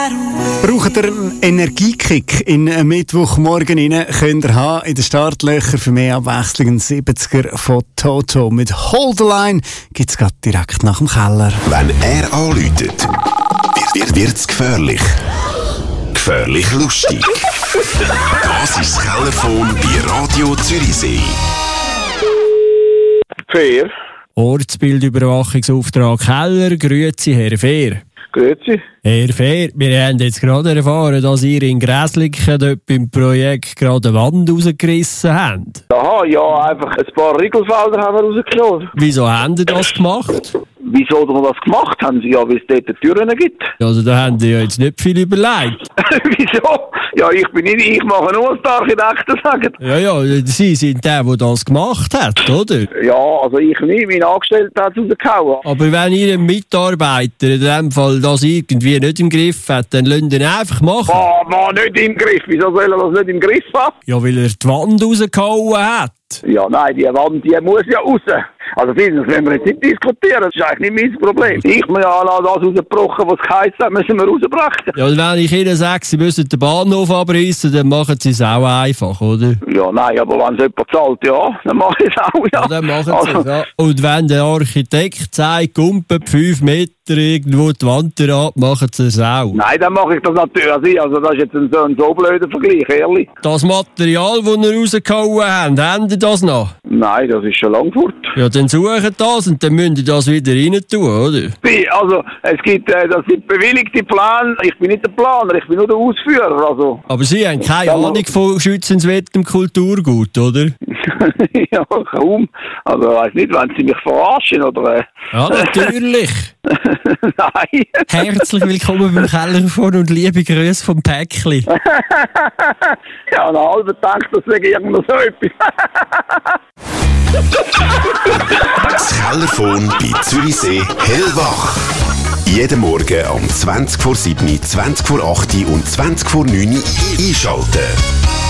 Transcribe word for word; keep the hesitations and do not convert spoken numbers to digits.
Braucht ihr einen Energiekick in einen Mittwochmorgen rein, könnt ihr haben in den Startlöchern für mehr Abwechslung einen siebziger von Toto. Mit Hold the Line gibt es gerade direkt nach dem Keller. Wenn er anläutet, wird, wird es gefährlich. Gefährlich lustig. Das ist das Kellerphone bei Radio Zürichsee. Fair. Ortsbildüberwachungsauftrag Keller. Grüezi, Herr Fair. Grüezi. Herr Fair, wir haben jetzt gerade erfahren, dass ihr in Gräsliken dort beim Projekt gerade eine Wand rausgerissen habt. Aha, ja, einfach ein paar Riegelfelder haben wir rausgenommen. Wieso habt ihr das gemacht? Wieso wir das gemacht haben? Ja, weil es dort Türen gibt. Also da habt ihr ja jetzt nicht viel überlegt. Wieso? Ja, ich bin nicht, ich mache nur, was die Architekten sagen. Ja, ja, Sie sind der, der das gemacht hat, oder? Ja, also ich nicht, mein Angestellter hat es rausgehauen. Aber wenn Ihr Mitarbeiter in dem Fall das irgendwie nicht im Griff hat, dann lasst ihn einfach machen. Ah, war nicht im Griff. Wieso soll er das nicht im Griff haben? Ja, weil er die Wand rausgehauen hat. Ja, nein, die Wand, die muss ja raus. Also, das müssen wir jetzt nicht diskutieren. Das ist eigentlich nicht mein Problem. Ich muss ja das rausgebrochen, was geheißen hat, müssen wir rausbrechen. Ja, und wenn ich Ihnen sage, Sie müssen den Bahnhof abreißen, dann machen Sie es auch einfach, oder? Ja, nein, aber wenn es jemand zahlt, ja, dann mache ich es auch, ja. Ja, dann machen Sie also, es, ja. Und wenn der Architekt sagt, Gumpen fünf Meter irgendwo die Wand ab, machen Sie es auch. Nein, dann mache ich das natürlich. Also, das ist jetzt ein so, ein so blöder Vergleich, ehrlich. Das Material, das ihr rausgehauen habt, haben Sie das noch? Nein, das ist schon lang fort. Ja, dann suchen das und dann müsst ihr das wieder rein tun, oder? Also, es gibt, äh, das sind bewilligte Pläne. Ich bin nicht der Planer, ich bin nur der Ausführer, also. Aber Sie haben keine Ahnung von schützenswertem Kulturgut, oder? Ja, kaum. Also, ich weiss nicht, wenn Sie mich verarschen, oder? Äh. Ja, natürlich. Nein. Herzlich willkommen beim Kellerphone und liebe Grüße vom Päckli. Ja, ein halber denkt, das wäre irgendwo so etwas. Das Kellerphone bei Zürichsee hellwach. Jeden Morgen um zwanzig vor sieben, zwanzig vor acht und zwanzig vor neun einschalten.